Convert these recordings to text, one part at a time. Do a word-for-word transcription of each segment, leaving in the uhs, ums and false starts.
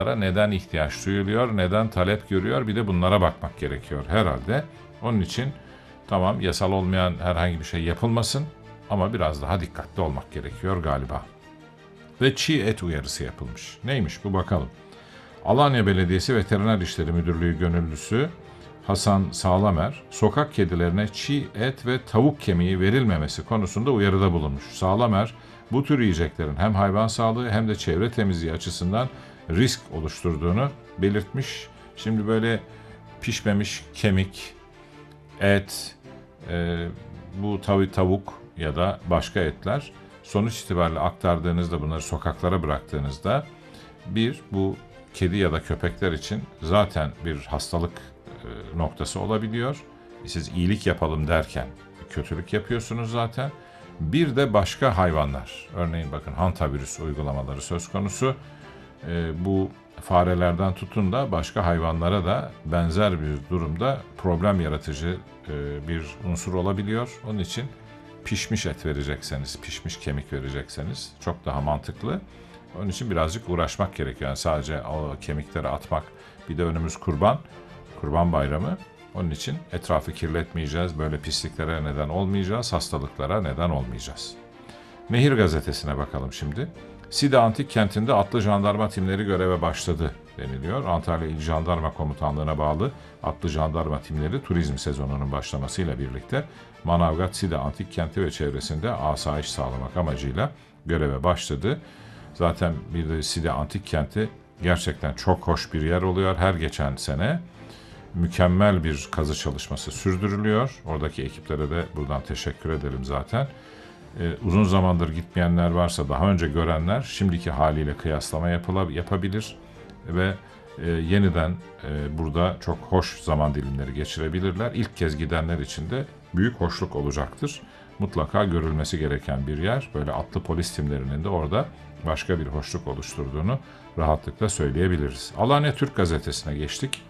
neden ihtiyaç duyuluyor, neden talep görüyor, bir de bunlara bakmak gerekiyor herhalde. Onun için tamam, yasal olmayan herhangi bir şey yapılmasın ama biraz daha dikkatli olmak gerekiyor galiba. Ve çiğ et uyarısı yapılmış. Neymiş bu, bakalım. Alanya Belediyesi Veteriner İşleri Müdürlüğü gönüllüsü Hasan Sağlamer, sokak kedilerine çiğ et ve tavuk kemiği verilmemesi konusunda uyarıda bulunmuş. Sağlamer, bu tür yiyeceklerin hem hayvan sağlığı hem de çevre temizliği açısından risk oluşturduğunu belirtmiş. Şimdi böyle pişmemiş kemik, et, e, bu tavi tavuk ya da başka etler, sonuç itibariyle aktardığınızda, bunları sokaklara bıraktığınızda, bir, bu kedi ya da köpekler için zaten bir hastalık e, noktası olabiliyor. Siz iyilik yapalım derken kötülük yapıyorsunuz zaten. Bir de başka hayvanlar, örneğin bakın hantavirüs uygulamaları söz konusu. E, bu farelerden tutun da başka hayvanlara da benzer bir durumda problem yaratıcı e, bir unsur olabiliyor. Onun için pişmiş et verecekseniz, pişmiş kemik verecekseniz çok daha mantıklı. Onun için birazcık uğraşmak gerekiyor. Yani sadece o kemikleri atmak. Bir de önümüz kurban, kurban bayramı. Onun için etrafı kirletmeyeceğiz, böyle pisliklere neden olmayacağız, hastalıklara neden olmayacağız. Nehir Gazetesi'ne bakalım şimdi. Side Antik Kenti'nde atlı jandarma timleri göreve başladı deniliyor. Antalya İl Jandarma Komutanlığı'na bağlı atlı jandarma timleri turizm sezonunun başlamasıyla birlikte Manavgat Side Antik Kenti ve çevresinde asayiş sağlamak amacıyla göreve başladı. Zaten bir de Side Antik Kenti gerçekten çok hoş bir yer oluyor. Her geçen sene mükemmel bir kazı çalışması sürdürülüyor. Oradaki ekiplere de buradan teşekkür ederim zaten. Ee, uzun zamandır gitmeyenler varsa, daha önce görenler şimdiki haliyle kıyaslama yapıla, yapabilir ve e, yeniden e, burada çok hoş zaman dilimleri geçirebilirler. İlk kez gidenler için de büyük hoşluk olacaktır. Mutlaka görülmesi gereken bir yer. Böyle atlı polis timlerinin de orada başka bir hoşluk oluşturduğunu rahatlıkla söyleyebiliriz. Alanya Türk Gazetesi'ne geçtik.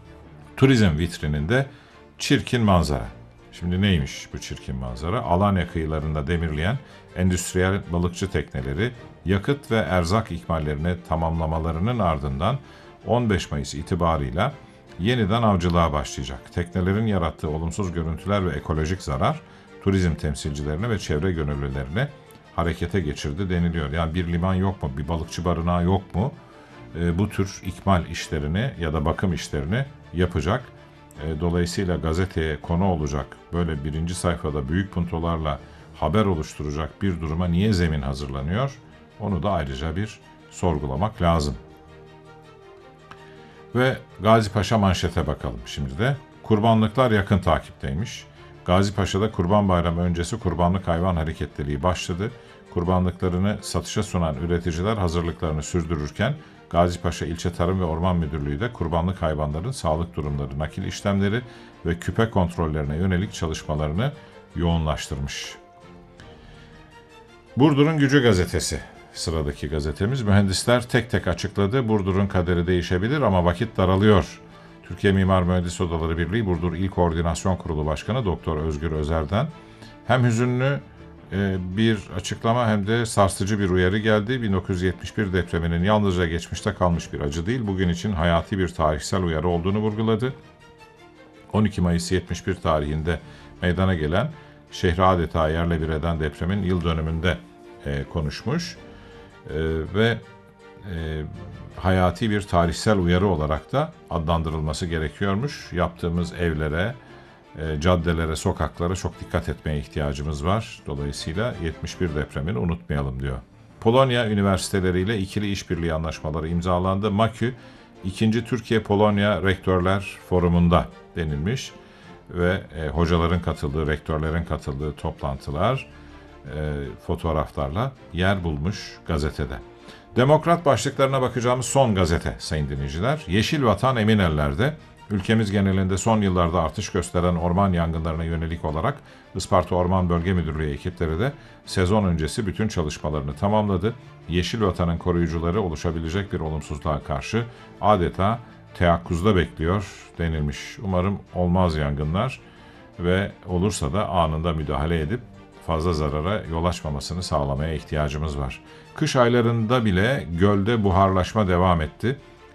Turizm vitrininde çirkin manzara. Şimdi neymiş bu çirkin manzara? Alanya kıyılarında demirleyen endüstriyel balıkçı tekneleri yakıt ve erzak ikmallerini tamamlamalarının ardından on beş Mayıs itibarıyla yeniden avcılığa başlayacak. Teknelerin yarattığı olumsuz görüntüler ve ekolojik zarar turizm temsilcilerine ve çevre gönüllülerine harekete geçirdi deniliyor. Yani bir liman yok mu, bir balıkçı barınağı yok mu? E, bu tür ikmal işlerini ya da bakım işlerini yapacak. E, dolayısıyla gazeteye konu olacak, böyle birinci sayfada büyük puntolarla haber oluşturacak bir duruma niye zemin hazırlanıyor? Onu da ayrıca bir sorgulamak lazım. Ve Gazi Paşa manşete bakalım şimdi de. Kurbanlıklar yakın takipteymiş. Gazi Paşa'da Kurban Bayramı öncesi kurbanlık hayvan hareketliliği başladı. Kurbanlıklarını satışa sunan üreticiler hazırlıklarını sürdürürken Gazi Paşa İlçe Tarım ve Orman Müdürlüğü de kurbanlık hayvanların sağlık durumları, nakil işlemleri ve küpe kontrollerine yönelik çalışmalarını yoğunlaştırmış. Burdur'un Gücü gazetesi. Sıradaki gazetemiz, mühendisler tek tek açıkladı. Burdur'un kaderi değişebilir ama vakit daralıyor. Türkiye Mimar Mühendis Odaları Birliği Burdur İl Koordinasyon Kurulu Başkanı Doktor Özgür Özer'den hem hüzünlü bir açıklama hem de sarsıcı bir uyarı geldi. bin dokuz yüz yetmiş bir depreminin yalnızca geçmişte kalmış bir acı değil, bugün için hayati bir tarihsel uyarı olduğunu vurguladı. on iki Mayıs yetmiş bir tarihinde meydana gelen, şehri adeta yerle bir eden depremin yıl dönümünde e, konuşmuş e, ve e, hayati bir tarihsel uyarı olarak da adlandırılması gerekiyormuş. Yaptığımız evlere, e, caddelere, sokaklara çok dikkat etmeye ihtiyacımız var. Dolayısıyla yetmiş bir depremini unutmayalım diyor. Polonya üniversiteleriyle ikili işbirliği anlaşmaları imzalandı. MAKÜ ikinci Türkiye-Polonya Rektörler Forumu'nda denilmiş ve e, hocaların katıldığı, rektörlerin katıldığı toplantılar e, fotoğraflarla yer bulmuş gazetede. Demokrat başlıklarına bakacağımız son gazete sayın dinleyiciler. Yeşil Vatan emin ellerde. Ülkemiz genelinde son yıllarda artış gösteren orman yangınlarına yönelik olarak Isparta Orman Bölge Müdürlüğü ekipleri de sezon öncesi bütün çalışmalarını tamamladı. Yeşil Vatan'ın koruyucuları oluşabilecek bir olumsuzluğa karşı adeta teyakkuzda bekliyor denilmiş. Umarım olmaz yangınlar ve olursa da anında müdahale edip fazla zarara yol açmamasını sağlamaya ihtiyacımız var. Kış aylarında bile gölde buharlaşma devam etti.